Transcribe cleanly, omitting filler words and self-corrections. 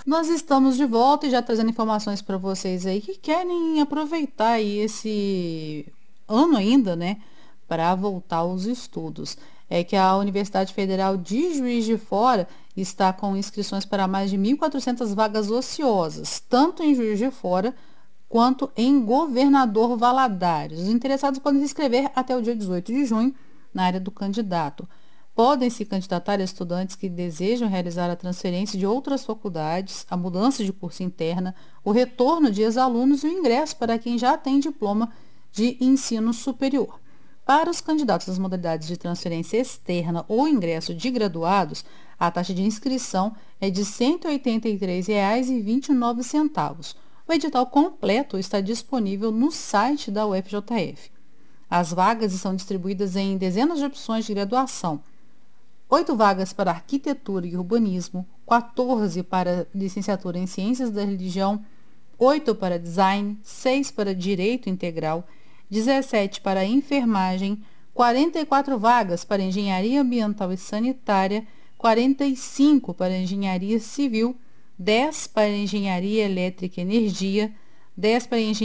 Nós estamos de volta e já trazendo informações para vocês aí que querem aproveitar aí esse ano ainda, né, para voltar aos estudos. É que a Universidade Federal de Juiz de Fora está com inscrições para mais de 1.400 vagas ociosas, tanto em Juiz de Fora quanto em Governador Valadares. Os interessados podem se inscrever até o dia 18 de junho na área do candidato. Podem se candidatar estudantes que desejam realizar a transferência de outras faculdades, a mudança de curso interna, o retorno de ex-alunos e o ingresso para quem já tem diploma de ensino superior. Para os candidatos das modalidades de transferência externa ou ingresso de graduados, a taxa de inscrição é de R$ 183,29. O edital completo está disponível no site da UFJF. As vagas estão distribuídas em dezenas de opções de graduação. 8 vagas para arquitetura e urbanismo, 14 para licenciatura em ciências da religião, 8 para design, 6 para direito integral, 17 para enfermagem, 44 vagas para engenharia ambiental e sanitária, 45 para engenharia civil, 10 para engenharia elétrica e energia, 10 para engenharia